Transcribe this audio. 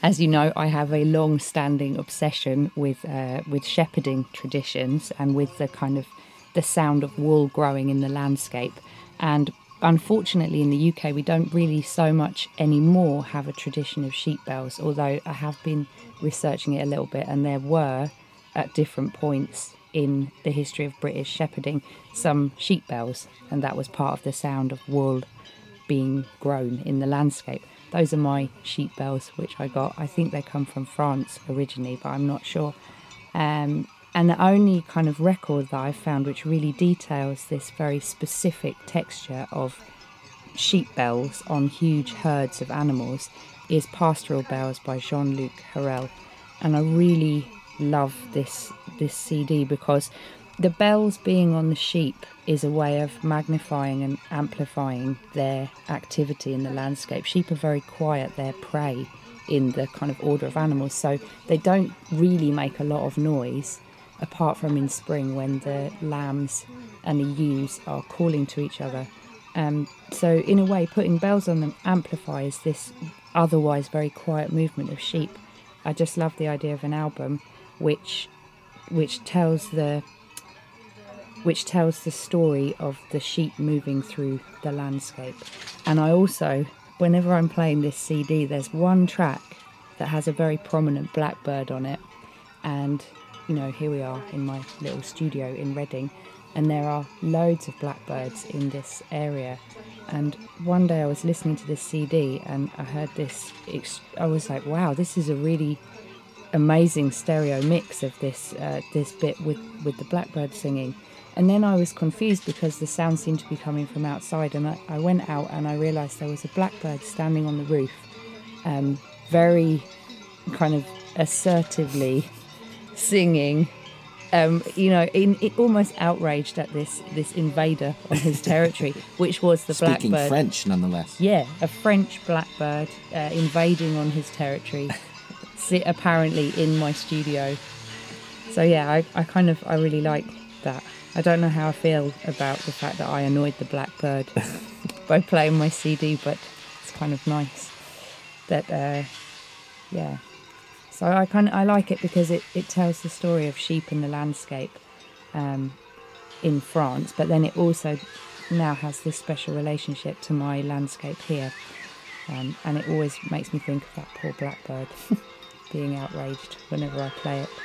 As you know, I have a long-standing obsession with shepherding traditions and with the kind of the sound of wool growing in the landscape. And unfortunately, in the UK, we don't really so much anymore have a tradition of sheep bells. Although I have been researching it a little bit, and there were at different points in the history of British shepherding some sheep bells, and that was part of the sound of wool being grown in the landscape. Those are my sheep bells, which I got. I think they come from France originally, but I'm not sure. And the only kind of record that I've found which really details this very specific texture of sheep bells on huge herds of animals is Pastoral Bells by Jean-Luc Herel. And I really love this CD because the bells being on the sheep is a way of magnifying and amplifying their activity in the landscape. Sheep are very quiet, they're prey in the kind of order of animals, so they don't really make a lot of noise apart from in spring when the lambs and the ewes are calling to each other. So in a way, putting bells on them amplifies this otherwise very quiet movement of sheep. I just love the idea of an album which tells the story of the sheep moving through the landscape. And I also, whenever I'm playing this CD, there's one track that has a very prominent blackbird on it. And, you know, here we are in my little studio in Reading, and there are loads of blackbirds in this area. And one day I was listening to this CD and I heard this, I was like, wow, this is a really amazing stereo mix of this bit with the blackbird singing. And then I was confused because the sound seemed to be coming from outside, and I went out and I realised there was a blackbird standing on the roof, very kind of assertively singing, almost outraged at this apparently on his territory, which was the Speaking blackbird. French, nonetheless. Yeah, a French blackbird invading on his territory, apparently in my studio. So yeah, I really like that. I don't know how I feel about the fact that I annoyed the blackbird by playing my CD, but it's kind of nice that, yeah. So I like it because it tells the story of sheep in the landscape in France, but then it also now has this special relationship to my landscape here, and it always makes me think of that poor blackbird being outraged whenever I play it.